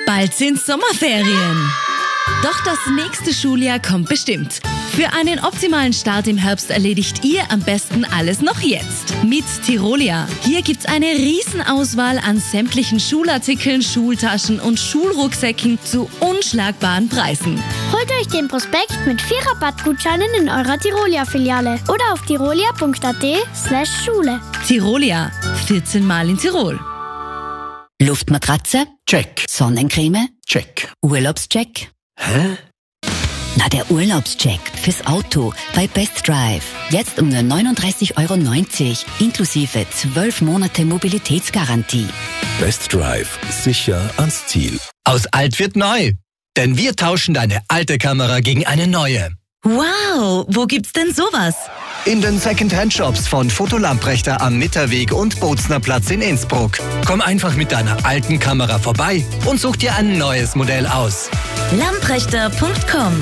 Bald sind Sommerferien. Doch das nächste Schuljahr kommt bestimmt. Für einen optimalen Start im Herbst erledigt ihr am besten alles noch jetzt. Mit Tirolia. Hier gibt's eine Riesenauswahl an sämtlichen Schulartikeln, Schultaschen und Schulrucksäcken zu unschlagbaren Preisen. Holt euch den Prospekt mit 4 Rabattgutscheinen in eurer Tirolia-Filiale oder auf tirolia.at/Schule. Tirolia. 14 Mal in Tirol. Luftmatratze? Check. Sonnencreme? Check. Urlaubscheck? Hä? Na, der Urlaubscheck fürs Auto bei Best Drive. Jetzt um nur 39,90 € inklusive 12 Monate Mobilitätsgarantie. Best Drive. Sicher ans Ziel. Aus alt wird neu. Denn wir tauschen deine alte Kamera gegen eine neue. Wow, wo gibt's denn sowas? In den Second-Hand-Shops von Foto Lamprechter am Mitterweg und Bozner Platz in Innsbruck. Komm einfach mit deiner alten Kamera vorbei und such dir ein neues Modell aus. Lamprechter.com.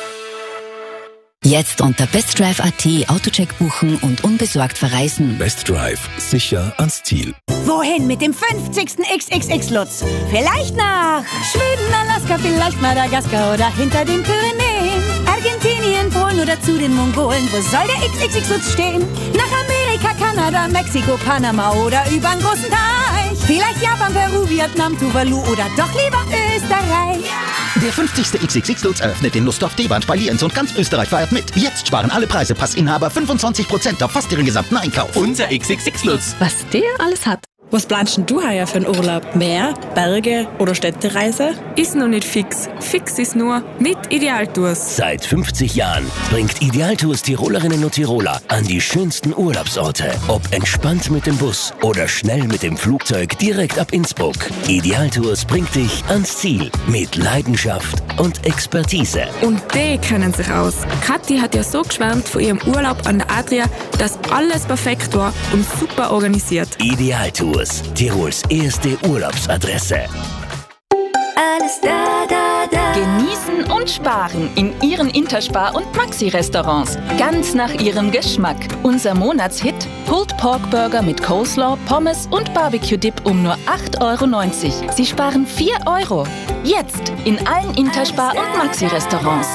Jetzt unter bestdrive.at Autocheck buchen und unbesorgt verreisen. Best Drive. Sicher ans Ziel. Wohin mit dem 50. XXX-Lutz? Vielleicht nach Schweden, Alaska, vielleicht Madagaskar oder hinter den Pyrenäen. Argentinien, Polen oder zu den Mongolen. Wo soll der XXX-Lutz stehen? Nach Amerika, Kanada, Mexiko, Panama oder übern großen Teich. Vielleicht Japan, Peru, Vietnam, Tuvalu oder doch lieber Österreich. Der 50. XXX-Lutz eröffnet den Lustdorf D-Band bei Lienz und ganz Österreich feiert mit. Jetzt sparen alle Preisepassinhaber 25% auf fast ihren gesamten Einkauf. Unser XXX-Lutz. Was der alles hat. Was planst du heuer für einen Urlaub? Meer, Berge oder Städtereise? Ist noch nicht fix. Fix ist nur mit Idealtours. Seit 50 Jahren bringt Idealtours Tirolerinnen und Tiroler an die schönsten Urlaubsorte. Ob entspannt mit dem Bus oder schnell mit dem Flugzeug direkt ab Innsbruck. Idealtours bringt dich ans Ziel mit Leidenschaft und Expertise. Und die kennen sich aus. Kathi hat ja so geschwärmt von ihrem Urlaub an der Adria, dass alles perfekt war und super organisiert. Idealtours, Tirols erste Urlaubsadresse. Alles da, da, da. Genießen und sparen in Ihren Interspar- und Maxi-Restaurants. Ganz nach Ihrem Geschmack. Unser Monatshit: Pulled Pork Burger mit Coleslaw, Pommes und Barbecue-Dip um nur 8,90 €. Sie sparen 4 €. Jetzt in allen Interspar- und Maxi-Restaurants.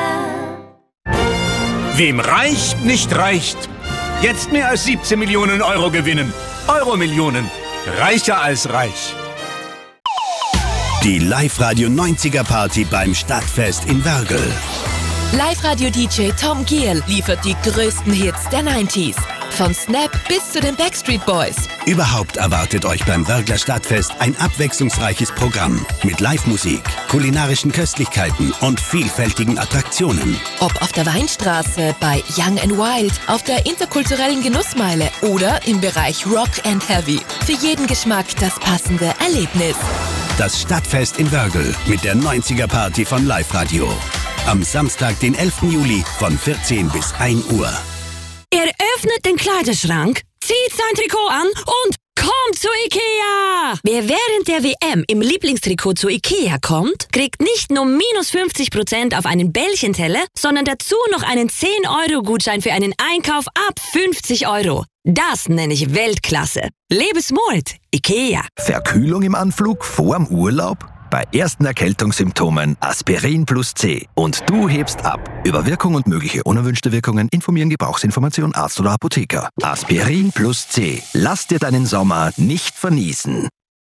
Wem reicht, nicht reicht. Jetzt mehr als 17 Millionen € gewinnen. Euro-Millionen. Reicher als reich. Die Live-Radio 90er Party beim Stadtfest in Wörgl. Live-Radio-DJ Tom Giel liefert die größten Hits der 90s. Von Snap bis zu den Backstreet Boys. Überhaupt erwartet euch beim Wörgler Stadtfest ein abwechslungsreiches Programm mit Live-Musik, kulinarischen Köstlichkeiten und vielfältigen Attraktionen. Ob auf der Weinstraße, bei Young and Wild, auf der interkulturellen Genussmeile oder im Bereich Rock and Heavy. Für jeden Geschmack das passende Erlebnis. Das Stadtfest in Wörgl mit der 90er Party von Live-Radio. Am Samstag, den 11. Juli von 14 bis 1 Uhr. Er öffnet den Kleiderschrank, zieht sein Trikot an und kommt zu Ikea! Wer während der WM im Lieblingstrikot zu Ikea kommt, kriegt nicht nur minus 50% auf einen Bällchenteller, sondern dazu noch einen 10-Euro-Gutschein für einen Einkauf ab 50 €. Das nenne ich Weltklasse. Lebensmut, Ikea. Verkühlung im Anflug vorm Urlaub? Bei ersten Erkältungssymptomen Aspirin plus C. Und du hebst ab. Über Wirkung und mögliche unerwünschte Wirkungen informieren Gebrauchsinformation Arzt oder Apotheker. Aspirin plus C. Lass dir deinen Sommer nicht verniesen.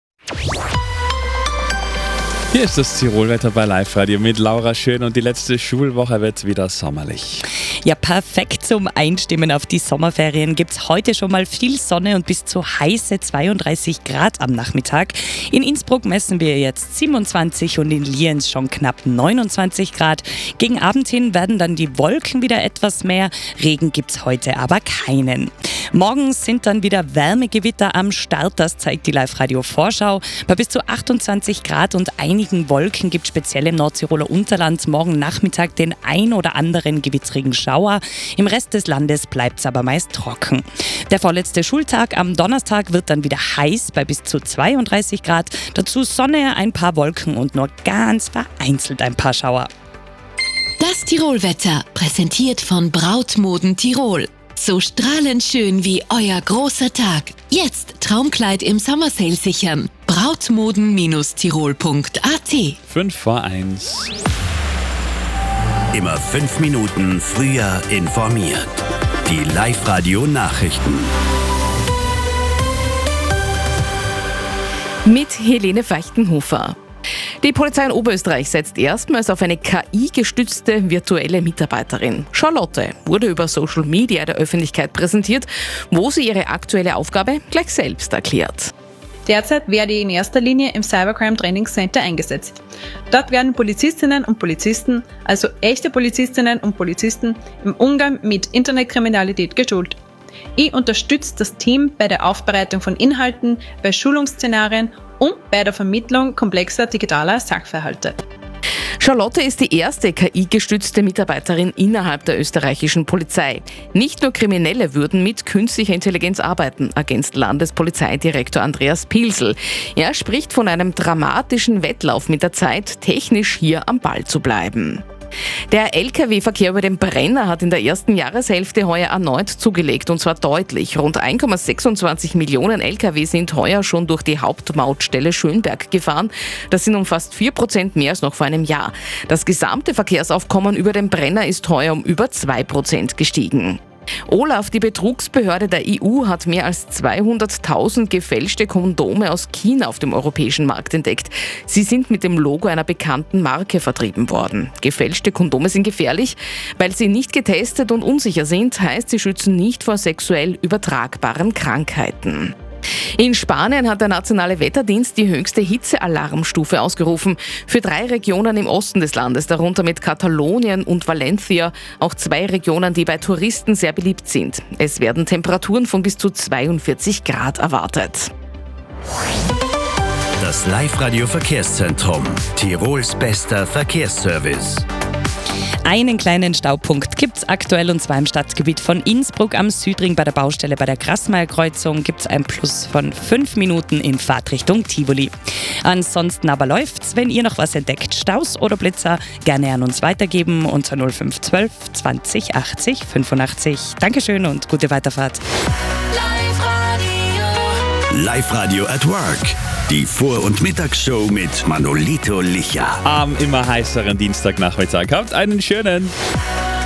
Hier ist das Tirolwetter bei Live-Radio mit Laura Schön und die letzte Schulwoche wird wieder sommerlich. Ja, perfekt zum Einstimmen auf die Sommerferien gibt's heute schon mal viel Sonne und bis zu heiße 32 Grad am Nachmittag. In Innsbruck messen wir jetzt 27 und in Lienz schon knapp 29 Grad. Gegen Abend hin werden dann die Wolken wieder etwas mehr. Regen gibt's heute aber keinen. Morgen sind dann wieder Wärmegewitter am Start, das zeigt die Live-Radio-Vorschau. Bei bis zu 28 Grad und einigen Wolken gibt es speziell im Nordtiroler Unterland morgen Nachmittag den ein oder anderen gewittrigen Schauer. Im Rest des Landes bleibt es aber meist trocken. Der vorletzte Schultag am Donnerstag wird dann wieder heiß bei bis zu 32 Grad. Dazu Sonne, ein paar Wolken und nur ganz vereinzelt ein paar Schauer. Das Tirolwetter, präsentiert von Brautmoden Tirol. So strahlend schön wie euer großer Tag. Jetzt Traumkleid im Sommersale sichern. brautmoden-tirol.at. 5:05. Immer 5 Minuten früher informiert. Die Live-Radio-Nachrichten. Mit Helene Feichtenhofer. Die Polizei in Oberösterreich setzt erstmals auf eine KI-gestützte virtuelle Mitarbeiterin. Charlotte wurde über Social Media der Öffentlichkeit präsentiert, wo sie ihre aktuelle Aufgabe gleich selbst erklärt. Derzeit werde ich in erster Linie im Cybercrime Training Center eingesetzt. Dort werden Polizistinnen und Polizisten, also echte Polizistinnen und Polizisten, im Umgang mit Internetkriminalität geschult. Ich unterstütze das Team bei der Aufbereitung von Inhalten, bei Schulungsszenarien und bei der Vermittlung komplexer digitaler Sachverhalte. Charlotte ist die erste KI-gestützte Mitarbeiterin innerhalb der österreichischen Polizei. Nicht nur Kriminelle würden mit künstlicher Intelligenz arbeiten, ergänzt Landespolizeidirektor Andreas Pilsel. Er spricht von einem dramatischen Wettlauf mit der Zeit, technisch hier am Ball zu bleiben. Der Lkw-Verkehr über den Brenner hat in der ersten Jahreshälfte heuer erneut zugelegt, und zwar deutlich. Rund 1,26 Millionen Lkw sind heuer schon durch die Hauptmautstelle Schönberg gefahren. Das sind um fast 4% mehr als noch vor einem Jahr. Das gesamte Verkehrsaufkommen über den Brenner ist heuer um über 2% gestiegen. OLAF, die Betrugsbehörde der EU, hat mehr als 200.000 gefälschte Kondome aus China auf dem europäischen Markt entdeckt. Sie sind mit dem Logo einer bekannten Marke vertrieben worden. Gefälschte Kondome sind gefährlich, weil sie nicht getestet und unsicher sind, heißt, sie schützen nicht vor sexuell übertragbaren Krankheiten. In Spanien hat der Nationale Wetterdienst die höchste Hitzealarmstufe ausgerufen. Für 3 Regionen im Osten des Landes, darunter mit Katalonien und Valencia, auch 2 Regionen, die bei Touristen sehr beliebt sind. Es werden Temperaturen von bis zu 42 Grad erwartet. Das Live-Radio-Verkehrszentrum. Tirols bester Verkehrsservice. Einen kleinen Staupunkt gibt es aktuell, und zwar im Stadtgebiet von Innsbruck am Südring bei der Baustelle bei der Grasmeyer-Kreuzung gibt es ein Plus von 5 Minuten in Fahrtrichtung Tivoli. Ansonsten aber läuft's. Wenn ihr noch was entdeckt, Staus oder Blitzer, gerne an uns weitergeben unter 0512 20 80 85. Dankeschön und gute Weiterfahrt. Live-Radio at Work. Die Vor- und Mittagsshow mit Manolito Licha. Am immer heißeren Dienstagnachmittag. Habt einen schönen.